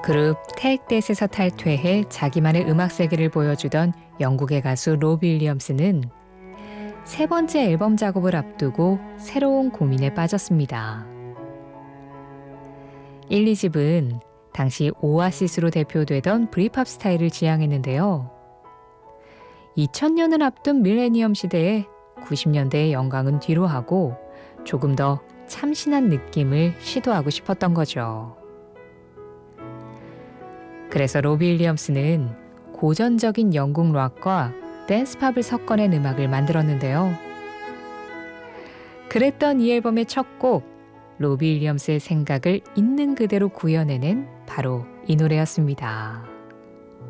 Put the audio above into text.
그룹 테이크댓에서 탈퇴해 자기만의 음악 세계를 보여주던 영국의 가수 로비 윌리엄스는 세 번째 앨범 작업을 앞두고 새로운 고민에 빠졌습니다. 1, 2집은 당시 오아시스로 대표되던 브리팝 스타일을 지향했는데요. 2000년을 앞둔 밀레니엄 시대에 90년대의 영광은 뒤로 하고 조금 더 참신한 느낌을 시도하고 싶었던 거죠. 그래서 로비 윌리엄스는 고전적인 영국 락과 댄스팝을 섞어낸 음악을 만들었는데요. 그랬던 이 앨범의 첫 곡, 로비 윌리엄스의 생각을 있는 그대로 구현해낸 바로 이 노래였습니다.